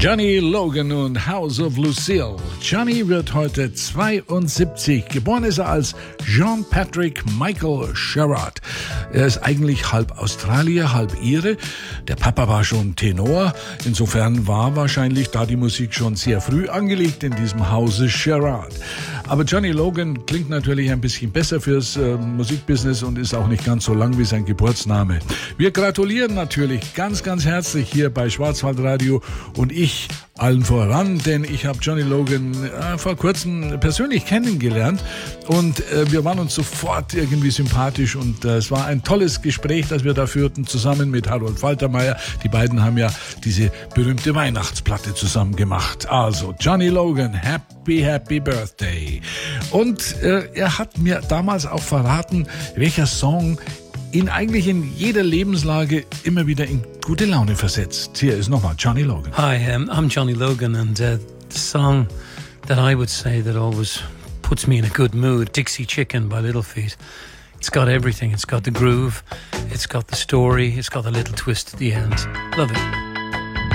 Johnny Logan und House of Lucille. Johnny wird heute 72. Geboren ist er als John Patrick Michael Sherrod. Er ist eigentlich halb Australier, halb Ire. Der Papa war schon Tenor. Insofern war wahrscheinlich da die Musik schon sehr früh angelegt in diesem Hause Sherrod. Aber Johnny Logan klingt natürlich ein bisschen besser fürs Musikbusiness und ist auch nicht ganz so lang wie sein Geburtsname. Wir gratulieren natürlich ganz, ganz herzlich hier bei Schwarzwaldradio und ich allen voran, denn ich habe Johnny Logan vor kurzem persönlich kennengelernt und wir waren uns sofort irgendwie sympathisch und es war ein tolles Gespräch, das wir da führten, zusammen mit Harold Faltermeier. Die beiden haben ja diese berühmte Weihnachtsplatte zusammen gemacht. Also Johnny Logan, Happy Birthday. Und er hat mir damals auch verraten, welcher Song ihn eigentlich in jeder Lebenslage immer wieder in gute Laune versetzt. Hier ist nochmal Johnny Logan. Hi, I'm Johnny Logan, and the song that I would say that always puts me in a good mood, Dixie Chicken by Little Feat. It's got everything. It's got the groove, it's got the story, it's got a little twist at the end. Love it.